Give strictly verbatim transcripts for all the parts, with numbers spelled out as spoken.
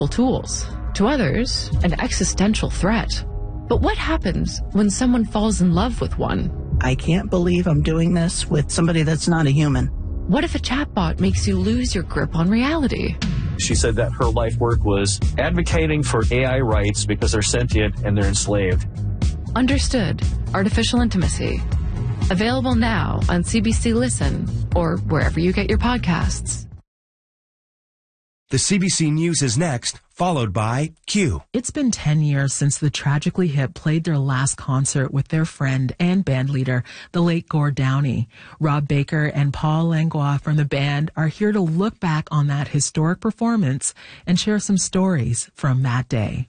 tools. To others, an existential threat. But what happens when someone falls in love with one? I can't believe I'm doing this with somebody that's not a human. What if a chatbot makes you lose your grip on reality? She said that her life work was advocating for A I rights because they're sentient and they're enslaved. Understood. Artificial Intimacy. Available now on C B C Listen or wherever you get your podcasts. The C B C News is next, followed by Q. It's been ten years since the Tragically Hip played their last concert with their friend and bandleader, the late Gord Downie. Rob Baker and Paul Langlois from the band are here to look back on that historic performance and share some stories from that day.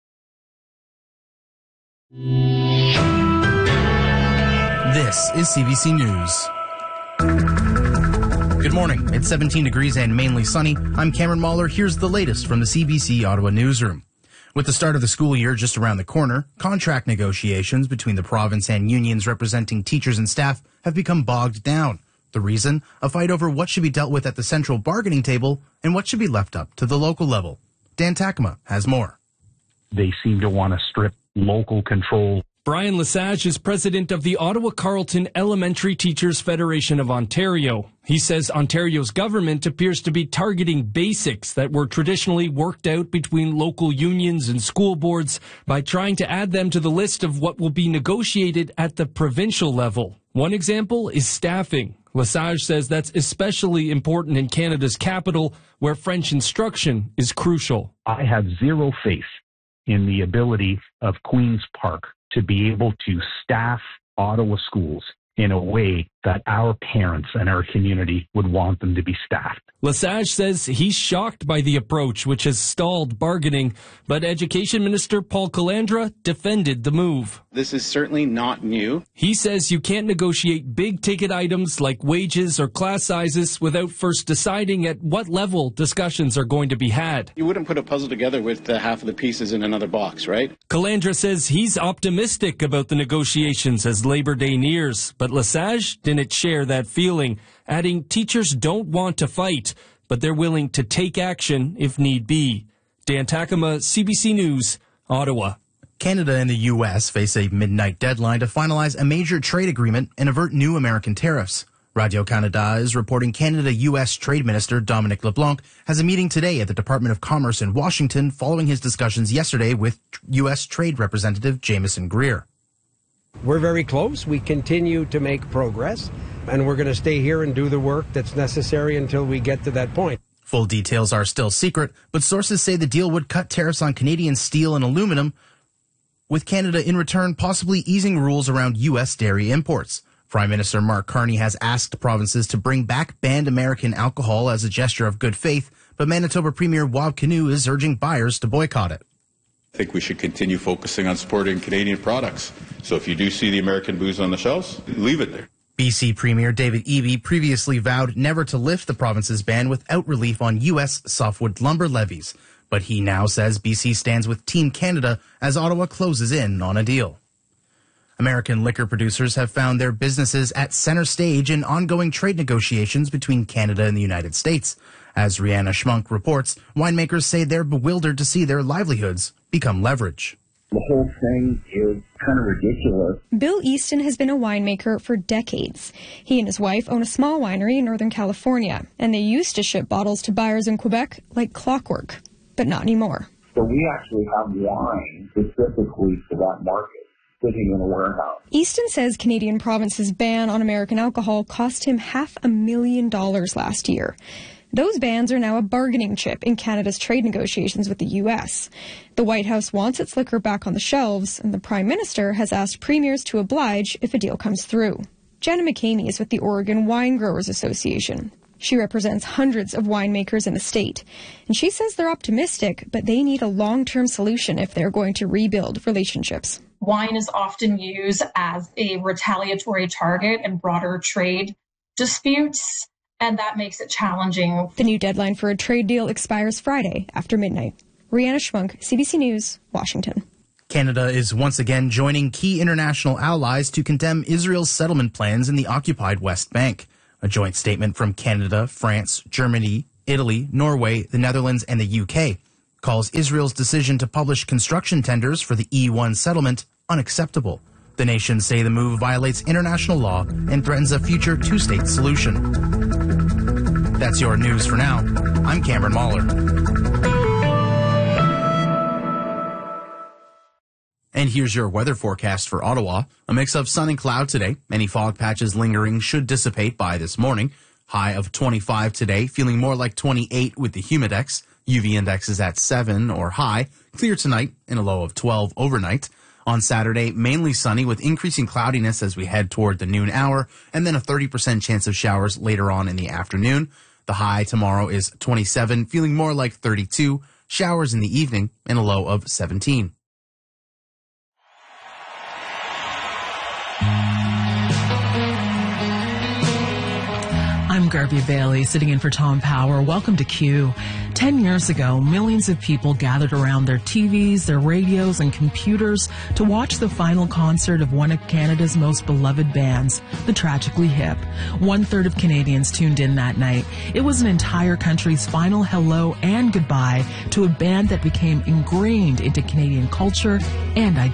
This is C B C News. Good morning. It's seventeen degrees and mainly sunny. I'm Cameron Mahler. Here's the latest from the C B C Ottawa newsroom. With the start of the school year just around the corner, contract negotiations between the province and unions representing teachers and staff have become bogged down. The reason? A fight over what should be dealt with at the central bargaining table and what should be left up to the local level. Dan Takema has more. They seem to want to strip local control. Brian Lesage is president of the Ottawa Carleton Elementary Teachers Federation of Ontario. He says Ontario's government appears to be targeting basics that were traditionally worked out between local unions and school boards by trying to add them to the list of what will be negotiated at the provincial level. One example is staffing. Lesage says that's especially important in Canada's capital, where French instruction is crucial. I have zero faith in the ability of Queen's Park to be able to staff Ottawa schools in a way that our parents and our community would want them to be staffed. Lesage says he's shocked by the approach, which has stalled bargaining, but Education Minister Paul Calandra defended the move. This is certainly not new. He says you can't negotiate big-ticket items like wages or class sizes without first deciding at what level discussions are going to be had. You wouldn't put a puzzle together with uh, half of the pieces in another box, right? Calandra says he's optimistic about the negotiations as Labor Day nears, but Lesage didn't share that feeling, adding teachers don't want to fight, but they're willing to take action if need be. Dan Takema, C B C News, Ottawa. Canada and the U S face a midnight deadline to finalize a major trade agreement and avert new American tariffs. Radio-Canada is reporting Canada-U S Trade Minister Dominic LeBlanc has a meeting today at the Department of Commerce in Washington following his discussions yesterday with U S Trade Representative Jameson Greer. We're very close. We continue to make progress, and we're going to stay here and do the work that's necessary until we get to that point. Full details are still secret, but sources say the deal would cut tariffs on Canadian steel and aluminum, with Canada in return possibly easing rules around U S dairy imports. Prime Minister Mark Carney has asked provinces to bring back banned American alcohol as a gesture of good faith, but Manitoba Premier Wab Kinew is urging buyers to boycott it. I think we should continue focusing on supporting Canadian products. So if you do see the American booze on the shelves, leave it there. B C Premier David Eby previously vowed never to lift the province's ban without relief on U S softwood lumber levies. But he now says B C stands with Team Canada as Ottawa closes in on a deal. American liquor producers have found their businesses at center stage in ongoing trade negotiations between Canada and the United States. As Rihanna Schmunk reports, winemakers say they're bewildered to see their livelihoods become leverage. The whole thing is kind of ridiculous. Bill Easton has been a winemaker for decades. He and his wife own a small winery in Northern California, and they used to ship bottles to buyers in Quebec like clockwork, but not anymore. So we actually have wine specifically for that market sitting in a warehouse. Easton says Canadian province's ban on American alcohol cost him half a million dollars last year. Those bans are now a bargaining chip in Canada's trade negotiations with the U S. The White House wants its liquor back on the shelves, and the Prime Minister has asked premiers to oblige if a deal comes through. Jenna McCamey is with the Oregon Wine Growers Association. She represents hundreds of winemakers in the state, and she says they're optimistic, but they need a long-term solution if they're going to rebuild relationships. Wine is often used as a retaliatory target in broader trade disputes, and that makes it challenging. The new deadline for a trade deal expires Friday after midnight. Rihanna Schmunk, C B C News, Washington. Canada is once again joining key international allies to condemn Israel's settlement plans in the occupied West Bank. A joint statement from Canada, France, Germany, Italy, Norway, the Netherlands, and the U K. calls Israel's decision to publish construction tenders for the E one settlement unacceptable. The nations say the move violates international law and threatens a future two-state solution. That's your news for now. I'm Cameron Mahler. And here's your weather forecast for Ottawa. A mix of sun and cloud today. Any fog patches lingering should dissipate by this morning. High of twenty-five today, feeling more like twenty-eight with the humidex. U V index is at seven or high. Clear tonight and a low of twelve overnight. On Saturday, mainly sunny with increasing cloudiness as we head toward the noon hour, and then a thirty percent chance of showers later on in the afternoon. The high tomorrow is twenty-seven, feeling more like thirty-two. Showers in the evening and a low of seventeen. I'm Garvey Bailey, sitting in for Tom Power. Welcome to Q. Ten years ago, millions of people gathered around their T Vs, their radios, and computers to watch the final concert of one of Canada's most beloved bands, the Tragically Hip. One-third of Canadians tuned in that night. It was an entire country's final hello and goodbye to a band that became ingrained into Canadian culture and identity.